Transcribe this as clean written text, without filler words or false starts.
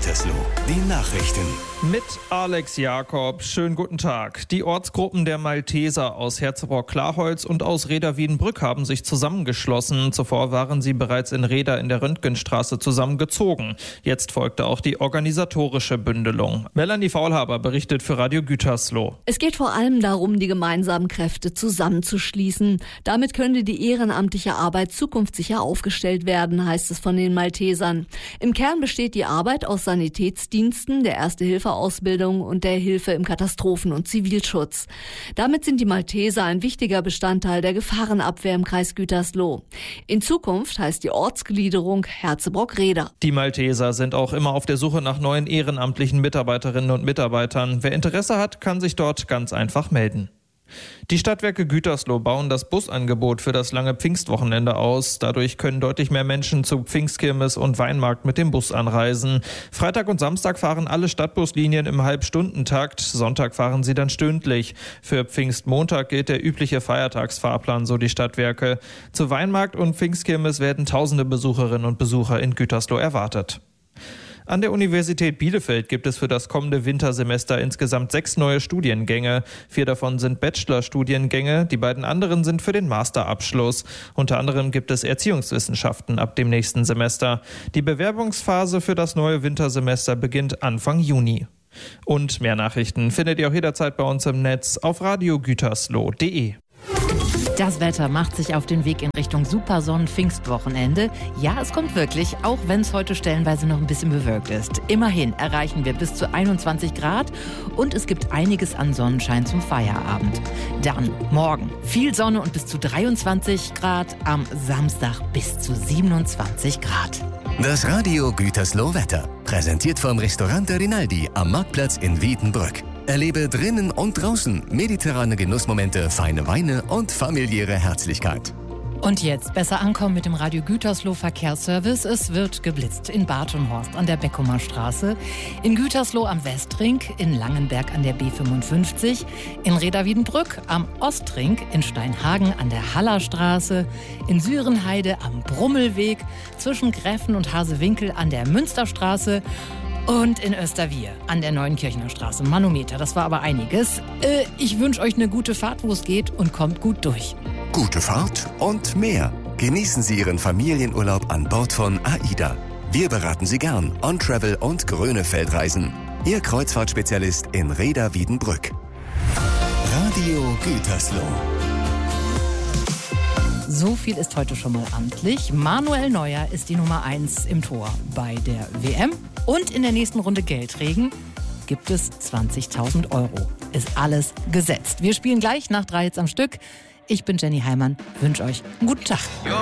Gütersloh, die Nachrichten. Mit Alex Jakob. Schönen guten Tag. Die Ortsgruppen der Malteser aus Herzebrock-Klarholz und aus Rheda-Wiedenbrück haben sich zusammengeschlossen. Zuvor waren sie bereits in Rheda in der Röntgenstraße zusammengezogen. Jetzt folgte auch die organisatorische Bündelung. Melanie Faulhaber berichtet für Radio Gütersloh. Es geht vor allem darum, die gemeinsamen Kräfte zusammenzuschließen. Damit könnte die ehrenamtliche Arbeit zukunftssicher aufgestellt werden, heißt es von den Maltesern. Im Kern besteht die Arbeit aus Sanitätsdiensten, der Erste-Hilfe-Ausbildung und der Hilfe im Katastrophen- und Zivilschutz. Damit sind die Malteser ein wichtiger Bestandteil der Gefahrenabwehr im Kreis Gütersloh. In Zukunft heißt die Ortsgliederung Herzebrock-Rheda. Die Malteser sind auch immer auf der Suche nach neuen ehrenamtlichen Mitarbeiterinnen und Mitarbeitern. Wer Interesse hat, kann sich dort ganz einfach melden. Die Stadtwerke Gütersloh bauen das Busangebot für das lange Pfingstwochenende aus. Dadurch können deutlich mehr Menschen zu Pfingstkirmes und Weinmarkt mit dem Bus anreisen. Freitag und Samstag fahren alle Stadtbuslinien im Halbstundentakt. Sonntag fahren sie dann stündlich. Für Pfingstmontag gilt der übliche Feiertagsfahrplan, so die Stadtwerke. Zu Weinmarkt und Pfingstkirmes werden tausende Besucherinnen und Besucher in Gütersloh erwartet. An der Universität Bielefeld gibt es für das kommende Wintersemester insgesamt 6 neue Studiengänge. 4 davon sind Bachelorstudiengänge, die beiden anderen sind für den Masterabschluss. Unter anderem gibt es Erziehungswissenschaften ab dem nächsten Semester. Die Bewerbungsphase für das neue Wintersemester beginnt Anfang Juni. Und mehr Nachrichten findet ihr auch jederzeit bei uns im Netz auf radiogütersloh.de. Das Wetter macht sich auf den Weg in Richtung Supersonnen-Pfingstwochenende. Ja, es kommt wirklich, auch wenn es heute stellenweise noch ein bisschen bewölkt ist. Immerhin erreichen wir bis zu 21 Grad und es gibt einiges an Sonnenschein zum Feierabend. Dann morgen viel Sonne und bis zu 23 Grad, am Samstag bis zu 27 Grad. Das Radio Gütersloh Wetter, präsentiert vom Restaurant Rinaldi am Marktplatz in Wiedenbrück. Erlebe drinnen und draußen mediterrane Genussmomente, feine Weine und familiäre Herzlichkeit. Und jetzt besser ankommen mit dem Radio Gütersloh Verkehrsservice. Es wird geblitzt in Bad und Horst an der Beckumer Straße, in Gütersloh am Westring, in Langenberg an der B55, in Rheda-Wiedenbrück am Ostring, in Steinhagen an der Hallerstraße, in Sürenheide am Brummelweg, zwischen Gräffen und Hasewinkel an der Münsterstraße und in Österwier an der Neuenkirchener Straße. Manometer, das war aber einiges. Ich wünsche euch eine gute Fahrt, wo es geht, und kommt gut durch. Gute Fahrt und mehr. Genießen Sie Ihren Familienurlaub an Bord von AIDA. Wir beraten Sie gern On-Travel und Grönefeldreisen. Ihr Kreuzfahrtspezialist in Rheda-Wiedenbrück. Radio Gütersloh. So viel ist heute schon mal amtlich. Manuel Neuer ist die Nummer 1 im Tor bei der WM. Und in der nächsten Runde Geldregen gibt es 20.000 €. Ist alles gesetzt. Wir spielen gleich nach 3 Hits am Stück. Ich bin Jenny Heimann, wünsche euch einen guten Tag.